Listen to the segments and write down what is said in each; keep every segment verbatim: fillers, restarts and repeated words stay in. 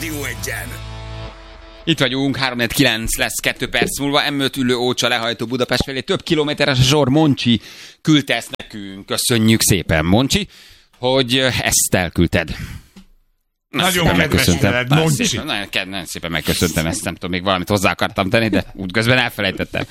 Rádió Egyen. Itt vagyunk, három kilenc lesz kettő perc múlva, em öt ülő Ócsa lehajtó Budapest felé. Több kilométeres a sor, Moncsi küldte ezt nekünk. Köszönjük szépen, Moncsi, hogy ezt elküldted. Nagyon kedves veled, Moncsi. Nagyon, nagyon szépen megköszöntem ezt, nem tudom, még valamit hozzá akartam tenni, de útközben elfelejtettem.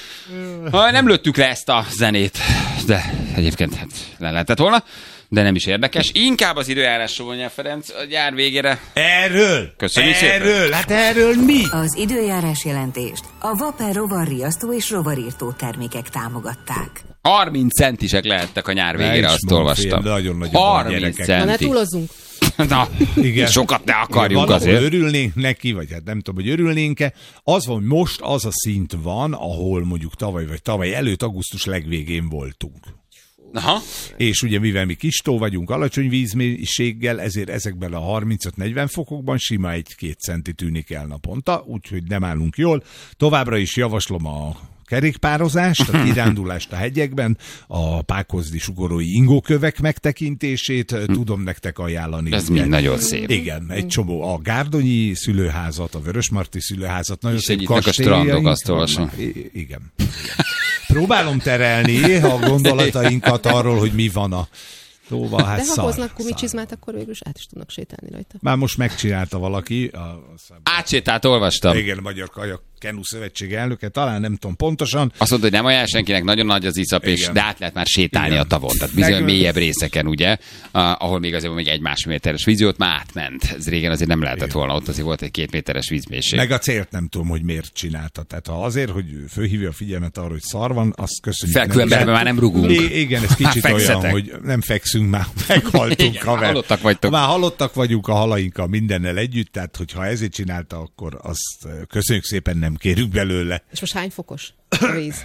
Nem lőttük le ezt a zenét, de egyébként hát le lehetett volna. De nem is érdekes. Inkább az időjárásról mondja Ferenc a gyár végére. Erről! Köszönjük erről, szépen! Hát erről mi? Az időjárás jelentést a Vaper rovarriasztó és rovarírtó termékek támogatták. harminc centisek lehettek a nyár végére, azt olvastam. Nagyon-nagyon harminc centi. Na, ne túlozzunk. Na, igen. Sokat ne akarjunk van, azért. Örülnénk neki, vagy hát nem tudom, hogy örülnénk-e. Az van, hogy most az a szint van, ahol mondjuk tavaly vagy tavaly előtt augusztus legvégén voltunk. Aha. És ugye mivel mi kistó vagyunk alacsony vízmélységgel, ezért ezekben a harmincöt-negyven fokokban sima egy-két centi tűnik el naponta, úgyhogy nem állunk jól. Továbbra is javaslom a kerékpározást, a kirándulást a hegyekben, a pákozdi sugorói ingókövek megtekintését tudom nektek ajánlani. Ez mind nagyon szép. Igen, egy csomó a Gárdonyi szülőházat, a Vörösmarty szülőházat, nagyon és szép a strandok, azt olvasom. Igen. Igen. Próbálom terelni a gondolatainkat arról, hogy mi van a tóval. Hát de ha szar, hoznak gumicsizmát, szar. akkor végül is át is tudnak sétálni rajta. Már most megcsinálta valaki. A, a Átsétált, olvastam. Igen, a Magyar Kajak Kenu Szövetség elnöke, talán nem tudom pontosan. Azt mondta, hogy nem ajánl senkinek, nagyon nagy az iszap, és de át lehet már sétálni igen. a tavon. Tehát bizony Meg... mélyebb részeken, ugye, ahol még azért még egy-más méteres vízjót már átment. Ez régen azért nem lehetett igen. volna, ott azért volt egy két méteres vízmélység. Meg a célt nem tudom, hogy miért csinálta. Tehát ha azért, hogy fölhívja a figyelmet arra, hogy szar van, azt köszönjük. Felkő emberben már nem rugunk. I- igen, ez kicsit olyan, hogy nem fekszünk, már meghaltunk. Igen, már halottak vagytok. Már halottak vagyunk a halainkkal mindennel együtt, tehát hogyha ezért csinálta, akkor azt köszönjük szépen, nem kérünk belőle. És most hány fokos a víz?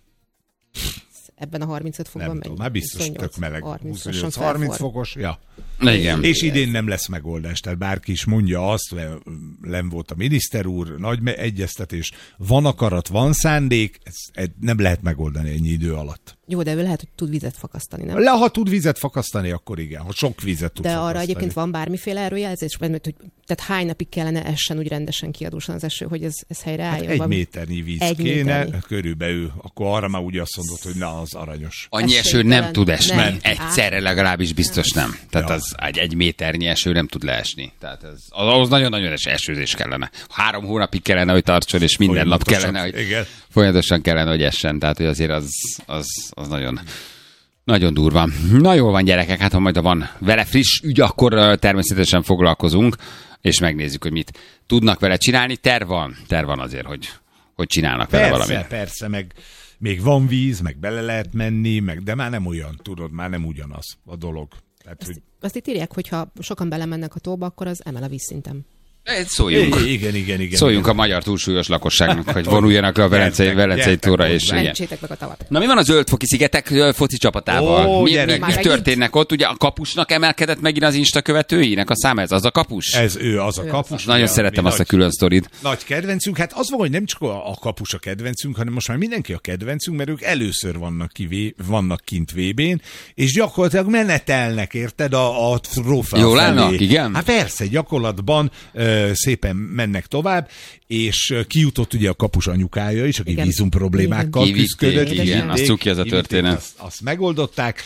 Ebben a harmincöt fokban nem megy. tudom, már biztos huszonnyolc, tök meleg. huszonnyolc harminc fokos, ja. Igen. És idén nem lesz megoldás, tehát bárki is mondja azt, len volt a miniszter úr, nagy egyeztetés, van akarat, van szándék, ez nem lehet megoldani ennyi idő alatt. Jó, de ő lehet, hogy tud vizet fakasztani, nem? Le, ha tud vizet fakasztani, akkor igen, ha sok vizet tud de fakasztani. arra egyébként van bármiféle erőjelzés, mert hogy tehát hány napig kellene essen úgy rendesen kiadósan az eső, hogy ez, ez helyre álljon? Hát egy méternyi víz egy kéne, méternyi. Körülbelül, akkor arra már úgy azt mondod, hogy na, az aranyos. Annyi eső nem tud esni, nem. egyszerre legalábbis biztos nem. Tehát ja. az egy, egy méternyi eső nem tud leesni. Tehát ez, ahhoz nagyon-nagyon esőzés kellene. Három hónapig kellene, hogy tartson, és minden nap kellene, hogy igen. folyamatosan kellene, hogy essen. Tehát hogy azért az, az, az nagyon... Nagyon durva. Na jól van, gyerekek, hát ha majd van vele friss ügy, akkor természetesen foglalkozunk, és megnézzük, hogy mit tudnak vele csinálni. Terv van, terv van azért, hogy, hogy csinálnak persze, vele valamit. Persze, persze, meg még van víz, meg bele lehet menni, meg, de már nem olyan, tudod, már nem ugyanaz a dolog. Tehát, Azt, hogy... azt itt írják, hogy ha sokan belemennek a tóba, akkor az emel a vízszinten. Szóljunk. Igen, igen, igen, igen. Szóljunk a magyar túlsúlyos lakosságnak, hogy vonuljanak le a Velencei, Velencei tóra. És Mentsétek meg a tavat. Na mi van a Zöldfoki szigetek foci csapatával? Ó, mi, mi, gyerek. mi történnek ott? Ugye a kapusnak emelkedett megint az Insta követőinek a száma, ez az a kapus? Ez ő, az a kapus. Nagyon ugye, szeretem azt nagy, a külön sztorit. Nagy kedvencünk, hát az van, hogy nem csak a kapus a kedvencünk, hanem most már mindenki a kedvencünk, mert ők először vannak, ki, vannak kint vé bén, és gyakorlatilag menetelnek, érted, a, a trófea Jól felé. állnak, igen? Hát persze, gyakorlatban ö, szépen mennek tovább, és kijutott ugye a kapus anyukája is, aki igen. vízum problémákkal igen. küzdködött. Igen, igen, az cuki az a történet. Azt, azt megoldották.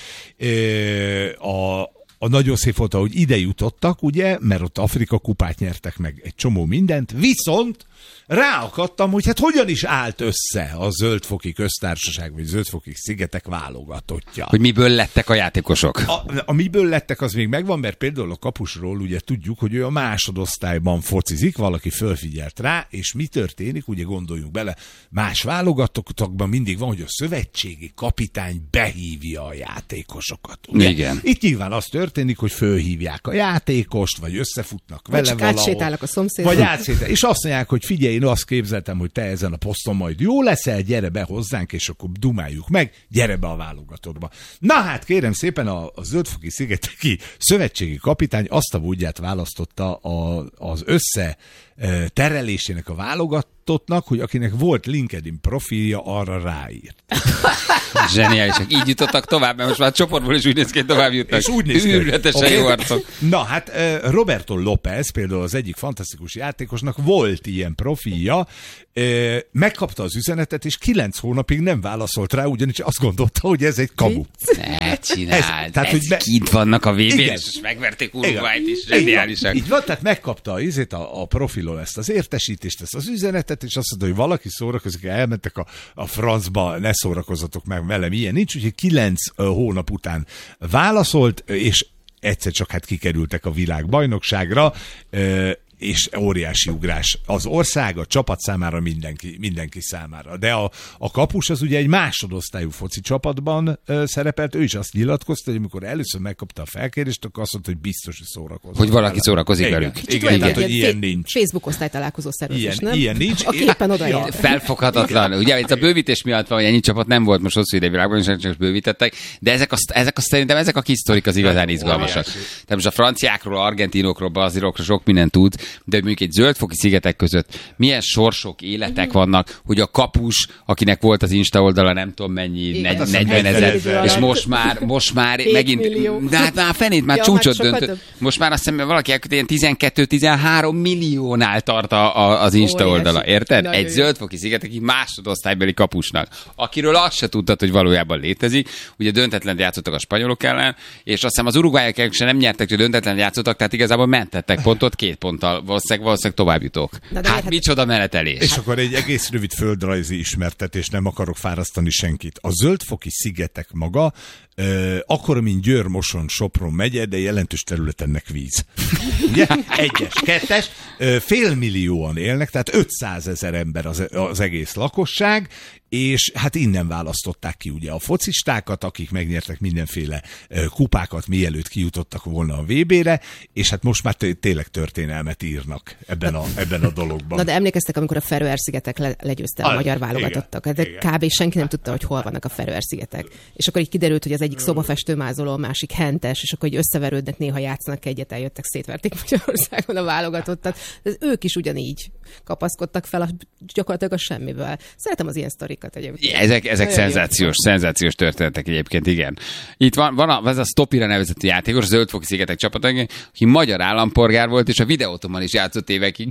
A, a nagyon szép volt, ahogy ide jutottak, ugye, mert ott Afrika kupát nyertek meg egy csomó mindent, viszont ráakadtam, hogy hát hogyan is állt össze a Zöldfoki Köztársaság, vagy Zöldfoki Szigetek válogatottja. Hogy miből lettek a játékosok? A, a miből lettek, az még megvan, mert például a kapusról ugye tudjuk, hogy ő a másodosztályban focizik, valaki fölfigyelt rá, és mi történik, ugye gondoljunk bele, más válogatottakban mindig van, hogy a szövetségi kapitány behívja a játékosokat. Ugye? Igen. Itt nyilván az történik, hogy fölhívják a játékost, vagy összefutnak vele csak valahol. átsétálnak a szomszédban. Vagy átsétál. És azt mondják, hogy figyelj, én azt képzeltem, hogy te ezen a poszton majd jó leszel, gyere be hozzánk, és akkor dumáljuk meg, gyere be a válogatottba. Na hát kérem szépen, a, a Zöldfoki Szigeteki szövetségi kapitány azt a módját választotta a, az össze terelésének a válogat Tottnak, hogy akinek volt LinkedIn profilja, arra ráírt. Zseniálisak. Így jutottak tovább, mert most már a csoportból is úgy néz ki, hogy tovább jutnak. És úgy néz ki, Őrületesen okay. jó arcok. Na hát Roberto López, például az egyik fantasztikus játékosnak volt ilyen profilja, megkapta az üzenetet, és kilenc hónapig nem válaszolt rá, ugyanis azt gondolta, hogy ez egy kamu. Ne csináld, ez, ez, ez be... kint vannak a vé bén, és megverték Uruguayt is, zseniálisak. Így van, tehát megkapta a, izét, a, a profilon ezt az értesítést, ezt az üzenetet, és azt mondta, hogy valaki szórakozik, elmentek a, a francba, ne szórakozzatok meg velem, ilyen nincs, úgyhogy kilenc hónap után válaszolt, és egyszer csak hát kikerültek a világbajnokságra, és óriási ugrás az ország, a csapat számára, mindenki, mindenki számára. De a, a kapus az ugye egy másodosztályú foci csapatban ö, szerepelt, ő is azt nyilatkozta, hogy amikor először megkapta a felkérést, akkor azt mondta, hogy biztos, hogy szórakozik. Hogy valaki szórakozik igen, velük. Igen, igen, tehát, hogy ilyen nincs. Facebook osztálytalálkozó szervezés, ilyen, nem? Ilyen nincs. A képen oda jár. Felfoghatatlan. Ugye itt a bővítés miatt van, hogy ennyi csapat nem volt most hosszú ide világban, és csak bővítettek, de ezek a, ezek a, szerintem ezek a kis sztorik az igazán izgalmasak. Tehát most a franciákról, argentinokról, brazilokról sok mindent tud, de mondjuk egy zöldfoki szigetek között milyen sorsok, életek vannak, hogy a kapus, akinek volt az Insta oldala, nem tudom mennyi, negy, negyven ezer, és most már, most már megint, de hát már fenét, már ja, csúcsot döntött. Most már azt hiszem, valaki elküldte, ilyen tizenkettő-tizenhárom milliónál tart a, a, az Insta Óriási. Oldala, érted? Nagyon egy zöldfoki szigetek másodosztálybeli kapusnak, akiről azt se tudtad, hogy valójában létezik. Ugye döntetlen játszottak a spanyolok ellen, és azt hiszem az uruguayok se nem nyertek, hogy döntetlen játszottak, tehát igazából mentettek pontot két ponttal, valószínűleg, valószínűleg tovább jutok. Hát, hát micsoda menetelés. És akkor egy egész rövid földrajzi ismertetés, nem akarok fárasztani senkit. A zöldfoki szigetek maga, Uh, akkor, mint Győr, Moson, Sopron megye, de jelentős területennek víz. Ugye? Egyes, kettes, uh, félmillióan élnek, tehát ötszázezer ember az, az egész lakosság, és hát innen választották ki ugye a focistákat, akik megnyertek mindenféle uh, kupákat, mielőtt kijutottak volna a vé bére, és hát most már tényleg történelmet írnak ebben a, ebben a dologban. Na de emlékeztek, amikor a Feröer-szigetek le, legyőzte a, a magyar válogatottak. De kb. Senki nem tudta, hogy hol vannak a Feröer-szigetek. És akkor így kiderült, hogy az egyik szobafestőmázoló, a másik hentes, és akkor így összeverődnek, néha játszanak egyet, eljöttek, szétverték Magyarországon a válogatottat. De ők is ugyanígy kapaszkodtak fel a, gyakorlatilag a semmiből. Szeretem az ilyen sztorikat egyébként. Ezek, ezek szenzációs, szenzációs történetek egyébként, igen. Itt van, van a, az a Stopira nevezetű játékos, a Zöldfoki szigetek csapata, aki magyar állampolgár volt, és a videótomon is játszott évekig.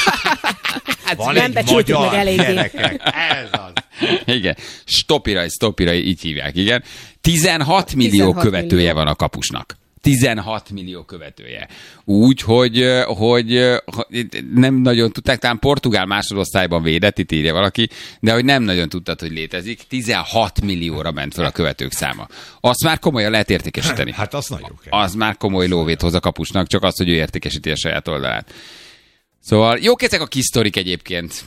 Hát van nem egy magyar meg gyerekek. Ez az. Igen. Stopirai, Stopirai, így hívják, igen. tizenhat millió követője millió. Van a kapusnak. tizenhat millió követője. Úgy, hogy, hogy, hogy nem nagyon tudták, talán portugál másodosztályban védett, itt írja valaki, de hogy nem nagyon tudtad, hogy létezik. tizenhat millióra ment fel a követők száma. Azt már komolyan lehet értékesíteni. Hát az nagyon kell. Az már komoly lóvét hoz a kapusnak, csak az, hogy ő értékesíti a saját oldalát. Szóval jók ezek a kis sztorik egyébként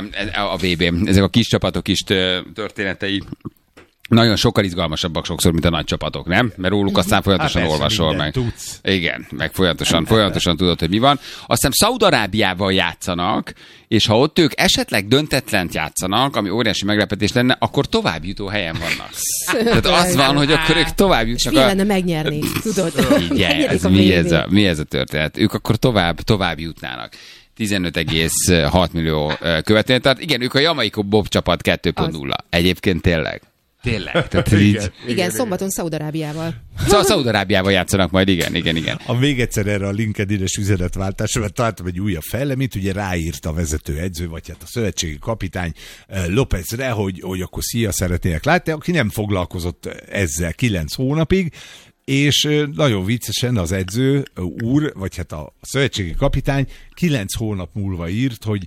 a vé bén, ezek a kis csapatok is történetei. Nagyon sokkal izgalmasabbak sokszor, mint a nagy csapatok, nem? Mert róluk aztán folyamatosan hát olvasol meg. Tudsz. Igen, meg folyamatosan, folyamatosan tudod, hogy mi van. Aztán Szaúd-Arábiával játszanak, és ha ott ők esetleg döntetlent játszanak, ami óriási meglepetés lenne, akkor továbbjutó helyen vannak. Tehát az van, hogy akkor ők tovább jutnak. És mi lenne megnyerni, tudod? Igen, ez, mi, ez a, mi ez a történet? Ők akkor tovább, tovább jutnának. tizenöt egész hat millió követően. Tehát igen, ők a Jamaica Bob csapat kettő pont nulla. Egyébként tényleg. Tényleg. Tehát igen, így... igen, igen, szombaton Szaúd-Arábiával. Szóval Szaúd-Arábiával játszanak majd, igen, igen, igen. A még egyszer erre a LinkedIn-es üzenetváltásra, mert találtam egy újabb fejleményt, ugye ráírta a vezető edző, vagy hát a szövetségi kapitány Lópezre, hogy, hogy akkor szia, szeretnének látni, aki nem foglalkozott ezzel kilenc hónapig, és nagyon viccesen az edző úr, vagy hát a szövetségi kapitány kilenc hónap múlva írt, hogy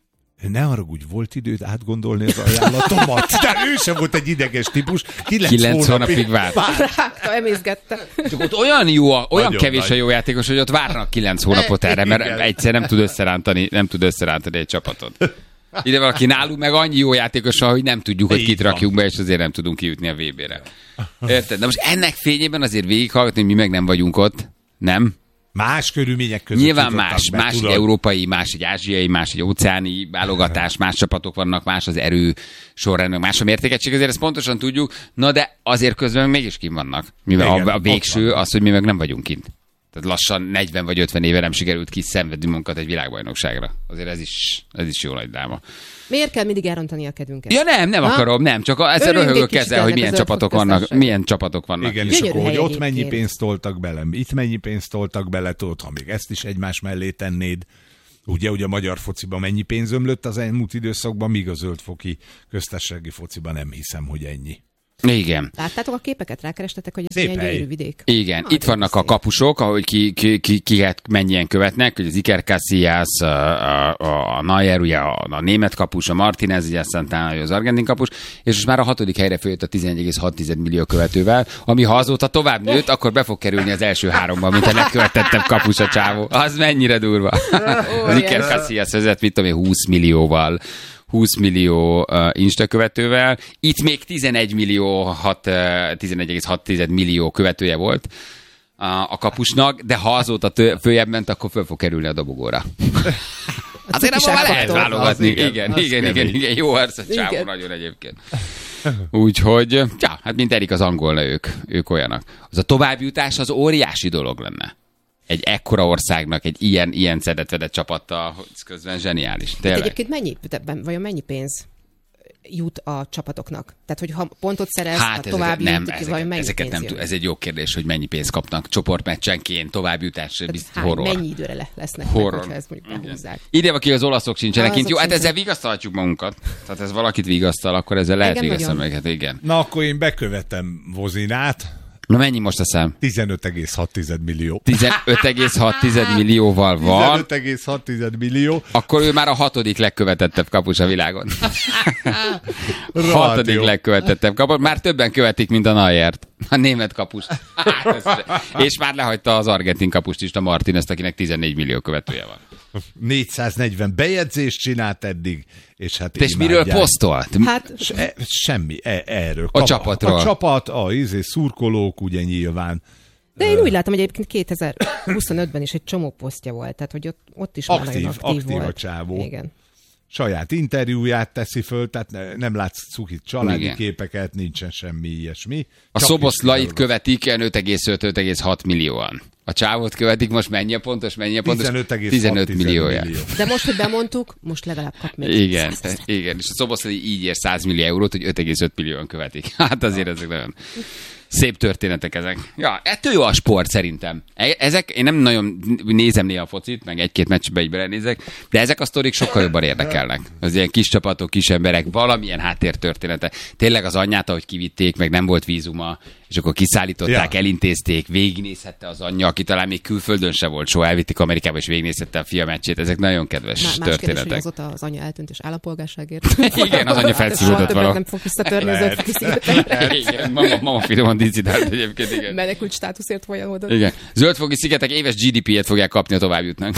ne haragudj, volt időt átgondolni az ajánlatomat. De ő sem volt egy ideges típus. Kilenc, Kilenc hónapig várt. Rágta, emészgette. Csak ott olyan jó, olyan nagyon kevés nagy. A jó játékos, hogy ott várnak kilenc hónapot erre, mert egyszer nem tud összerántani, nem tud összerántani egy csapatot. Ide valaki nálunk meg annyi jó játékos van, hogy nem tudjuk, hogy kit rakjunk be, és azért nem tudunk kijutni a vé bére. Érted? De most ennek fényében azért végighallgatni, hogy mi meg nem vagyunk ott. Nem? Más körülmények között. Nyilván más, be, más egy európai, más egy ázsiai, más egy óceáni válogatás, más csapatok vannak, más az erő sorrend, más a mértékegység, azért ezt pontosan tudjuk, na de azért közben mégis kint vannak. Mivel igen, a, a végső az, hogy mi meg nem vagyunk kint. Tehát lassan negyven vagy ötven éve nem sikerült kiszenvedni munkat egy világbajnokságra. Azért ez is, ez is jó nagy dráma. Miért kell mindig elrontani a kedvünket? Ja nem, nem ha? akarom, nem. Csak ezzel röhögök ezzel, hogy milyen csapatok vannak. Milyen csapatok vannak. Igen, és akkor, hogy ott mennyi pénzt toltak bele, itt mennyi pénzt toltak bele, tudod, ha még ezt is egymás mellé tennéd. Ugye, ugye a magyar fociban mennyi pénz ömlött az elmúlt időszakban, míg a zöldfoki köztársasági fociban nem hiszem, hogy ennyi. Igen. Láttátok a képeket? Rákerestetek, hogy ez Szép ilyen hely. gyönyörű vidék? Igen, ah, itt vannak szép. A kapusok, ahogy ki, ki, ki, ki mennyien követnek, hogy az Iker Casillas, a, a, a Neuer, ugye a, a német kapus, a Martinez, ugye aztán az argentin kapus, és most már a hatodik helyre följött a tizenegy egész hat millió követővel, ami ha azóta tovább nőtt, akkor be fog kerülni az első háromban, mint a legkövetettebb kapus a csávó. Az mennyire durva. Az Iker Casillas vezet, mit tudom én, húsz millióval. húsz millió uh, Insta követővel. Itt még tizenegy millió, hat, uh, tizenegy egész hat millió követője volt uh, a kapusnak, de ha azóta tő, följebb ment, akkor föl fog kerülni a dobogóra. Azért nem már lehet válogatni. Igen, igen, igen, igen, igen, jó arca csávó nagyon egyébként. Úgyhogy, ja, hát mint Erik az angolna ők, ők olyanak. Az a továbbjutás az óriási dolog lenne. Egy ekkora országnak egy ilyen, ilyen szedett-vedett csapattal, közben zseniális. Tényleg. Egyébként mennyi, vajon mennyi pénz jut a csapatoknak? Tehát, hogy ha pontot szerez, hát ha tovább ezeket, jut, nem, ezeket, vajon mennyi ezeket pénz nem jön? Ez egy jó kérdés, hogy mennyi pénzt kapnak csoportmeccsenként, továbbjutás, biztos horror. Mennyi időre le, lesznek horror. meg, hogyha ezt mondjuk behúzzák? Ide, aki az olaszok sincsenek Az kint. Jó, hát sincsen. ezzel vigasztalhatjuk magunkat. Tehát ez valakit vigasztal, akkor ezzel lehet vigasztalni meg. Igen. Na, akkor én bekövetem Vozinát. Na mennyi most a szám? tizenöt egész hat millió. tizenöt egész hat millióval van. tizenöt egész hat millió. Akkor ő már a hatodik legkövetettebb kapus a világon. hatodik legkövetettebb kapus. Már többen követik, mint a Neuert. A német kapus. Hát, és már lehagyta az argentin kapust is, a Martinezt, akinek tizennégy millió követője van. négyszáznegyven bejegyzést csinált eddig, és hát és miről posztolt? Hát, Se, semmi, e, erről. A csapatról. A csapat, a izé, szurkolók, ugye nyilván. de én úgy látom, hogy egyébként kétezer-huszonötben is egy csomó posztja volt, tehát hogy ott, ott is Aktív, már nagyon aktív, aktív volt. a csávó. Igen. Saját interjúját teszi föl, tehát ne, nem látsz cukit családi Igen. képeket, nincsen semmi ilyesmi. A Csak Szoboszlait is követik öt egész öt öt egész hat millióan. A csávót követik, most mennyi a pontos, mennyi a pontos? tizenöt milliója. millió. De most, hogy bemondtuk, most legalább kap még. Igen, igen, és a Szoboszlai így ér száz millió eurót, hogy öt egész öt millióan követik. Hát azért ezek nagyon szép történetek ezek. Ja, ettől jó a sport szerintem. Ezek, én nem nagyon nézem néha a focit, meg egy-két meccsbe így belenézek, de ezek a sztorik sokkal jobban érdekelnek. Az ilyen kis csapatok, kis emberek, valamilyen háttértörténete. Tényleg az anyját, ahogy kivitték, meg nem volt vízuma, és akkor kiszállították, ja. elintézték, végignézhette az anyja, aki talán még külföldön se volt, soha elvitték Amerikába, és végignézhette a fia meccsét. Ezek nagyon kedves Má, más történetek. Kérdés, hogy azóta az anya eltűnt és állampolgárságért. Igen, az anya felszívódott valahogy. Nem fog visszatörni az ötfoki szigetekre. Igen, mama, mama finoman dicidált egyébként, igen. Menekült státuszért folyamodott. Igen. Zöldfoki szigetek éves gé dé pé-et fogják kapni, ha tovább jutnak.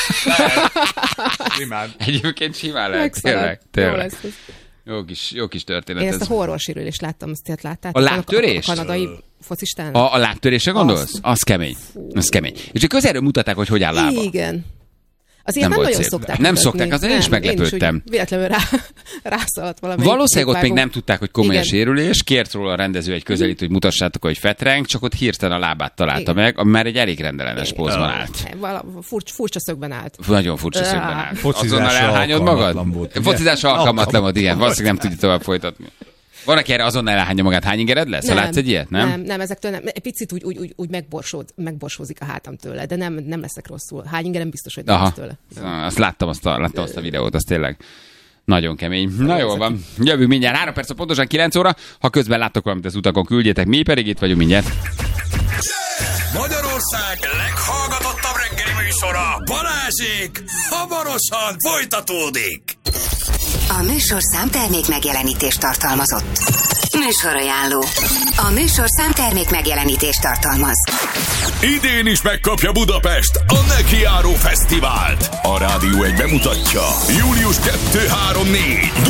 Simán. Egyébként simán lehet. Tényleg, tényleg. Jó kis, jó kis történet. Én ezt a horror sérülést láttam, azt láttátok? A lábtörést? A kanadai focistának. A, a lábtörésre gondolsz? Az, az kemény. Az kemény. És közelről mutatták, hogy hogy áll lába. Igen. Azért nem, nem nagyon szép. Szokták Nem mutatni. szokták, azért én is meglepődtem. Én is véletlenül rá, rászaladt valami. Valószínűleg ott még nem tudták, hogy komoly a igen. sérülés, kért róla a rendező egy közelít, hogy mutassátok, hogy fetreng, csak ott hirtelen a lábát találta igen. meg, ami már egy elég rendellenes pózban állt. Furcsa, furcsa szögben állt. Nagyon furcsa szögben állt. Focizásra azonnal elhányod magad? Volt, Focizásra alkalmatlan volt, igen. Valószínűleg nem tudja tovább folytatni. Van, aki erre azonnal elhányja magát. Hány ingered lesz? Nem, ha látsz egy ilyet? Nem, nem, nem ezektől nem. Egy picit úgy, úgy, úgy, úgy megborsód, megborsózik a hátam tőle, de nem, nem leszek rosszul. Hány ingerem biztos, hogy nem Aha. lesz tőle. Nem. Azt láttam, azt a, láttam azt a videót, az tényleg nagyon kemény. Na jól van, jövünk mindjárt. Három perc, pontosan kilenc óra. Ha közben láttok valamit az utakon, küldjétek, mi pedig itt vagyunk mindjárt. Magyarország leghallgatottabb reggeli műsora, Balázsék, hamarosan folytatódik. A műsorszám termék megjelenítést tartalmazott. Műsorajánló. A műsorszám termék megjelenítést tartalmaz. Idén is megkapja Budapest a Nekiáró Fesztivált. A Rádió egy bemutatja. július kettő három négy